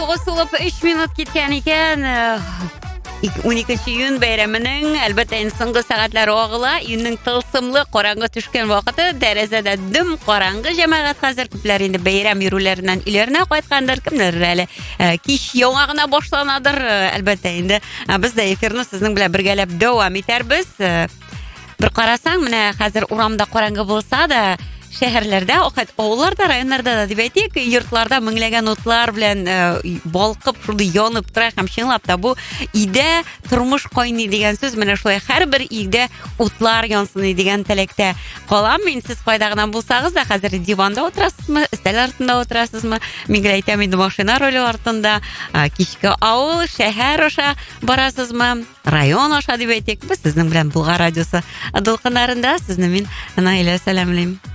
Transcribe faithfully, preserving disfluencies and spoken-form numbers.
to'qqiz to'lib uch minut ketgan ekan. o'n ikkinchi iyun bayramining albatta endi so'nggi soatlari og'ila. Iyunning tılsımlı qorong'i tushgan vaqti derazada dim qorong'i jamoat hozir ko'plar endi bayram yuruvlaridan uylarına qaytgandir, kimdir hali kish yong'og'ina boshlanadir. Albatta endi bizda efirni sizning bilan birgalab davom etamiz. Bir qarasang, mana hozir uramda qorong'i bo'lsa-da, shaharlarda, ovullarda, rayonlarda da deb aytaylik, yurtlarda minglagan o'tlar bilan balqib, shunda yonib turadi ham shinlabda bu uyda turmush qo'yni degan so'z mana shulay har bir uyda o'tlar yonsin degan tilakda qolaman. Men siz foydag'idan bo'lsangiz da hozir divanda o'tirasizmi, istal ortida o'tirasizmi? Menga aytaman endi mashina roli ortida, kechki ovul, shahar o'sha borasizmi? Rayon o'sha deb aytaylik. Biz sizning bilan Bulg'or radiosi to'lqinlarida sizni men Naila salomlayman.